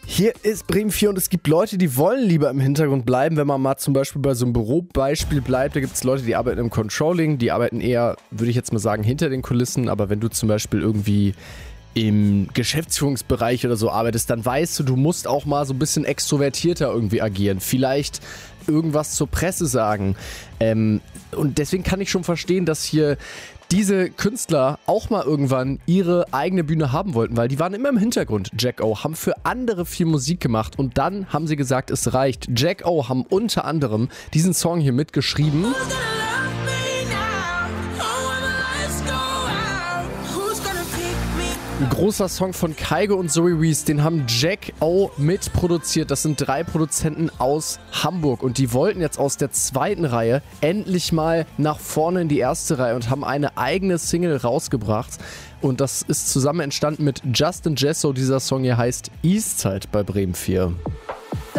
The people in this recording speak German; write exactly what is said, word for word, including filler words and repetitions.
Hier ist Bremen vier und es gibt Leute, die wollen lieber im Hintergrund bleiben, wenn man mal zum Beispiel bei so einem Bürobeispiel bleibt. Da gibt es Leute, die arbeiten im Controlling, die arbeiten eher, würde ich jetzt mal sagen, hinter den Kulissen. Aber wenn du zum Beispiel irgendwie im Geschäftsführungsbereich oder so arbeitest, dann weißt du, du musst auch mal so ein bisschen extrovertierter irgendwie agieren. Vielleicht irgendwas zur Presse sagen. Ähm, und deswegen kann ich schon verstehen, dass hier diese Künstler auch mal irgendwann ihre eigene Bühne haben wollten, weil die waren immer im Hintergrund. Jack O haben für andere viel Musik gemacht und dann haben sie gesagt, es reicht. Jack O haben unter anderem diesen Song hier mitgeschrieben. Ein großer Song von Kygo und Zoe Wees, den haben Jack O mitproduziert. Das sind drei Produzenten aus Hamburg und die wollten jetzt aus der zweiten Reihe endlich mal nach vorne in die erste Reihe und haben eine eigene Single rausgebracht. Und das ist zusammen entstanden mit Justin Jesso. Dieser Song hier heißt Eastside bei Bremen vier.